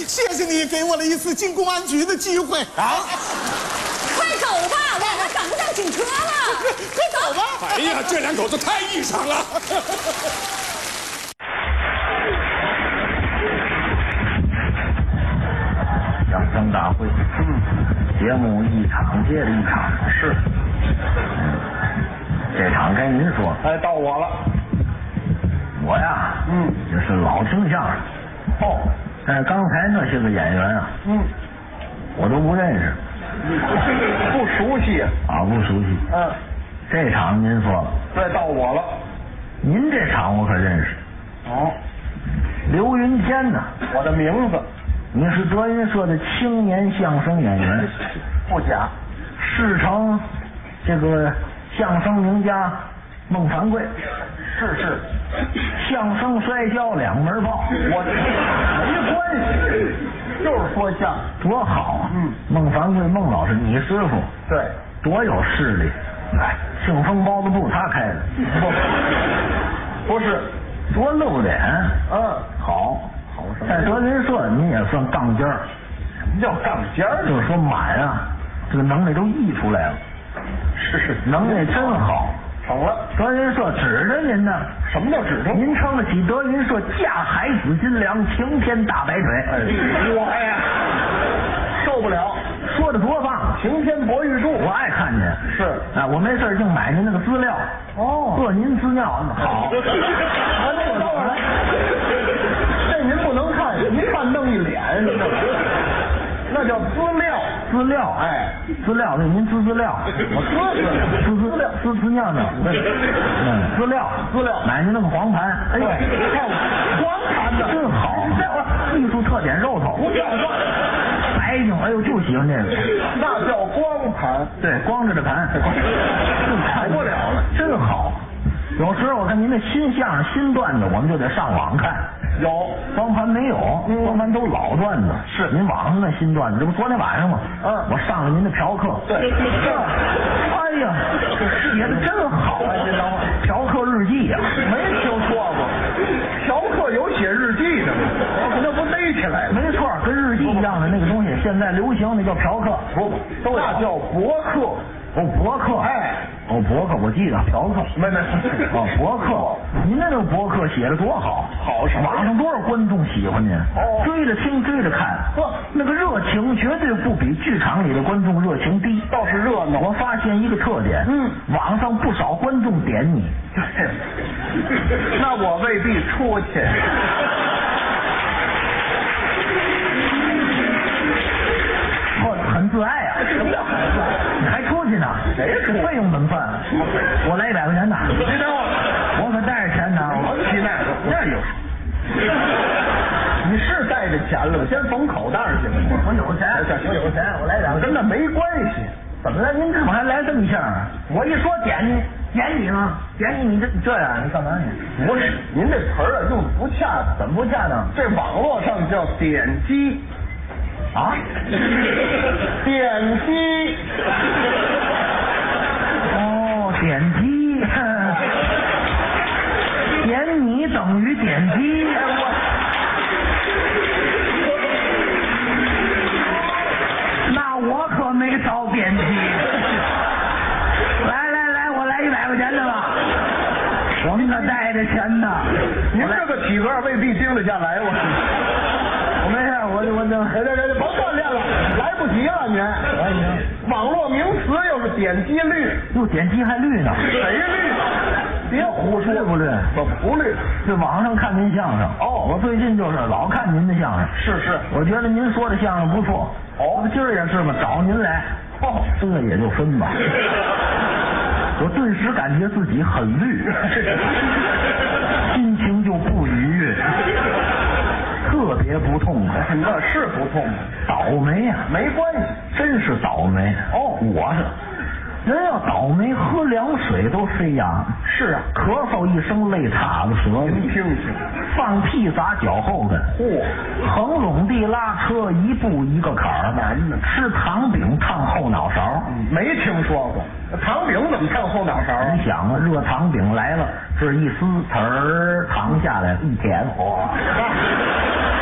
谢谢你给我了一次进公安局的机会啊！ 快走吧，晚上赶不上警车了。 快走吧！ 哎呀，这两口子太异常了。 相声大会，节目一场接着一场，是。这场该您说， 哎，到我了。 我呀，也是老听相声。 哦， 但是刚才那些个演员啊，我都不认识， 不熟悉啊，不熟悉。这场您说了， 再到我了。 您这场我可认识。 哦， 刘云天呢？ 我的名字。 你是德云社的青年相声演员， 不假。 师承这个相声名家孟凡贵， 是， 相声摔跤两门报， 我没关系，就是说相声多好啊！孟凡贵孟老师，你师傅对， 多有势力，哎，庆丰包子铺他开的， 不是多露脸，好，在德云社你也算杠尖儿。 什么叫杠尖儿？ 就是说满啊，这个能耐都溢出来了。 是， 能耐真好。 成了， 德云社指着您呢。 什么叫指着？ 您撑得起德云社架海紫金梁，擎天大白腿。 我呀，受不了， 说的多棒！ 擎天博玉柱， 我爱看您。 是啊，我没事净买您那个资料。饿您资料好。 这您不能看，您看弄一脸，那叫资料。 资料， 哎， 资料，那您资料， 我资料， 资尿尿，资料，买您那个黄盘，哎呦， 黄盘的真好，艺术特点肉头， 不像话， 白净，哎呦，就喜欢这个， 那叫光盘， 对，光着的盘， 好不了了， 真好。有时候我看您的新相声、新段子，我们就得上网看。 有光盘没有，光盘都老段子。 是您网上那新段子，这不昨天晚上吗？我上了您的嫖客。 对， 哎呀，写的真好啊！嫖客日记呀， 没听说过。嫖客有写日记的吗？那不逮起来了？ 没错，跟日记一样的那个东西，现在流行那叫嫖客。 不，那叫博客。 博客。 哎。 博客，我记得嫖客。 没。 博客，您那个博客写的多好，网上多少观众喜欢您，追着听，追着看，那个热情绝对不比剧场里的观众热情低， 倒是热闹。 我发现一个特点，网上不少观众点你， 那我未必出去。 很自爱啊！ 什么叫很自爱？ 你还出去呢？ 谁出？ 费用怎么算？我来100块钱的。 你等会儿， 我可带着钱呢。 我提那个，那有。你是带着钱了，先缝口袋去了。 我有钱，我有钱，我来2个， 跟那没关系。 怎么了？您怎么还来这么一下啊？我一说点你吗？点你这样，你干嘛你？ 不是，您这词儿用的不恰当。 怎么不恰当？ 这网络上叫点击。 啊， 点击， 点击，点你等于点击，那我可没少点击。来，我来100块钱的吧，我们可带着钱呢。 您这个体格未必盯得下来， 我没事，我这甭锻炼了，来不及了您。网络名词又是点击率， 又点击还绿呢？ 谁绿？别胡说， 绿不绿？ 不绿。 这网上看您相声，我最近就是老看您的相声。 是， 我觉得您说的相声不错。今儿也是嘛，找您来。这也就分吧。我顿时感觉自己很绿，心情就不愉悦。特别不痛快， 那是不痛快， 倒霉呀！ 没关系， 真是倒霉。我是人要倒霉，喝凉水都塞牙。 是啊， 咳嗽一声泪塌了舌头。 您听听， 放屁砸脚后跟。横垄地拉车，一步一个坎儿。 难呢。 吃糖饼烫后脑勺。 没听说过。糖饼怎么烫后脑勺？ 你想啊，热糖饼来了，这一撕，呲儿糖下来，一舔，